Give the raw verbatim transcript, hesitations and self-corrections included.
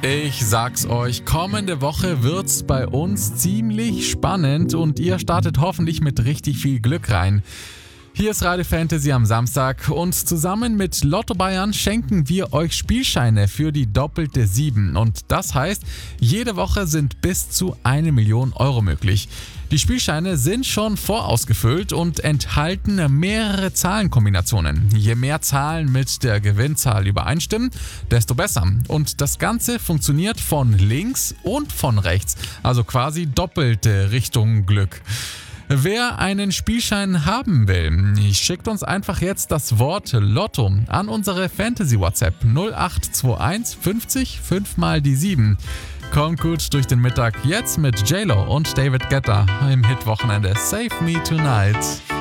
Ich sag's euch, kommende Woche wird's bei uns ziemlich spannend und ihr startet hoffentlich mit richtig viel Glück rein. Hier ist Radio Fantasy am Samstag und zusammen mit Lotto Bayern schenken wir euch Spielscheine für die doppelte sieben. Und das heißt, jede Woche sind bis zu eine Million Euro möglich. Die Spielscheine sind schon vorausgefüllt und enthalten mehrere Zahlenkombinationen. Je mehr Zahlen mit der Gewinnzahl übereinstimmen, desto besser. Und das Ganze funktioniert von links und von rechts, also quasi doppelte Richtung Glück. Wer einen Spielschein haben will, schickt uns einfach jetzt das Wort Lotto an unsere Fantasy-WhatsApp null acht zwei eins fünfzig fünf mal die sieben. Kommt gut durch den Mittag jetzt mit J-Lo und David Guetta im Hit-Wochenende Save Me Tonight.